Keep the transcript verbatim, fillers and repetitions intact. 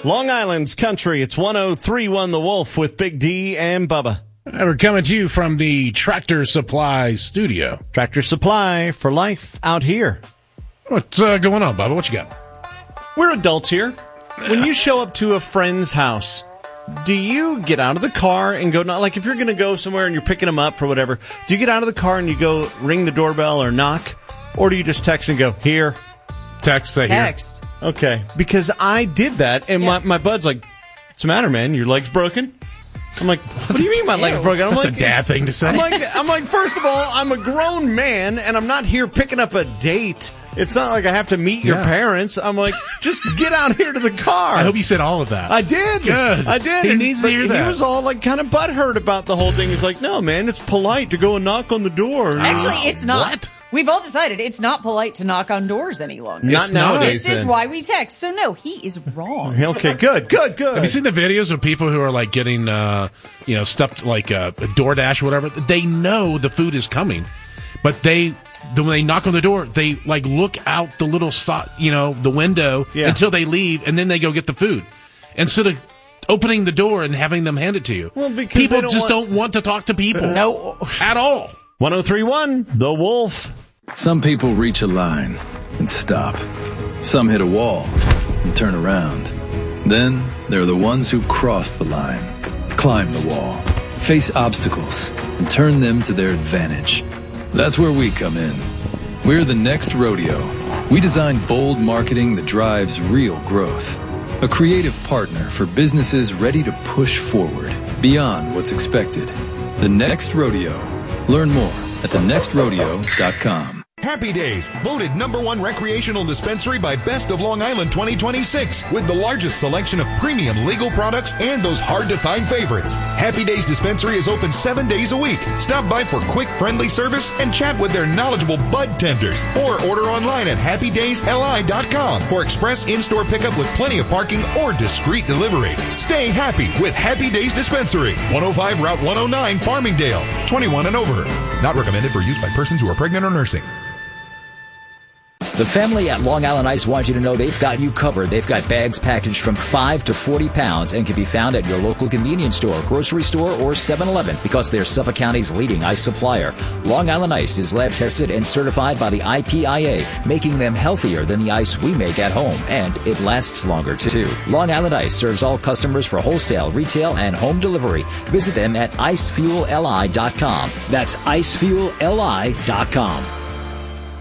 Long Island's country. It's one oh three one The Wolf with Big D and Bubba. And we're coming to you from the Tractor Supply studio. Tractor Supply for life out here. What's uh, going on, Bubba? What you got? We're adults here. When you show up to a friend's house, do you get out of the car and go, not like if you're going to go somewhere and you're picking them up for whatever, do you get out of the car and you go ring the doorbell or knock? Or do you just text and go, here? Text, say Text. here. Okay. Because I did that, and Yeah. my, my bud's like, what's the matter, man? Your leg's broken? I'm like, what do you mean my leg's broken? I'm That's like, a dad it's- thing to say. I'm like, I'm like, first of all, I'm a grown man, and I'm not here picking up a date. It's not like I have to meet your Yeah. parents. I'm like, just get out here to the car. I hope you said all of that. I did. Good. I did. He And- needs to but hear He that. was all like kind of butthurt about the whole thing. He's like, no, man, it's polite to go and knock on the door. Actually, it's not. What? We've all decided it's not polite to knock on doors any longer. Not It's not. nowadays. This is then. why we text. So no, he is wrong. Okay, good, good, good. Have you seen the videos of people who are like getting, uh, you know, stuffed like uh, a DoorDash or whatever? They know the food is coming, but they, when they knock on the door, they like look out the little, so- you know, the window Yeah. until they leave, and then they go get the food instead of opening the door and having them hand it to you. Well, because people they don't just want- don't want to talk to people. No. At all. one oh three one The Wolf. Some people reach a line and stop. Some hit a wall and turn around. Then there are the ones who cross the line, climb the wall, face obstacles, and turn them to their advantage. That's where we come in. We're the Next Rodeo. We design bold marketing that drives real growth. A creative partner for businesses ready to push forward beyond what's expected. The Next Rodeo. Learn more at the next rodeo dot com. Happy Days, voted number one recreational dispensary by Best of Long Island twenty twenty-six, with the largest selection of premium legal products and those hard-to-find favorites. Happy Days Dispensary is open seven days a week. Stop by for quick, friendly service and chat with their knowledgeable bud tenders, or order online at happy days l i dot com for express in-store pickup with plenty of parking or discreet delivery. Stay happy with Happy Days Dispensary, one oh five Route one oh nine, Farmingdale, twenty-one and over. Not recommended for use by persons who are pregnant or nursing. The family at Long Island Ice wants you to know they've got you covered. They've got bags packaged from five to forty pounds and can be found at your local convenience store, grocery store, or seven eleven because they're Suffolk County's leading ice supplier. Long Island Ice is lab tested and certified by the I P I A, making them healthier than the ice we make at home, and it lasts longer too. Long Island Ice serves all customers for wholesale, retail, and home delivery. Visit them at ice fuel l i dot com. That's ice fuel l i dot com.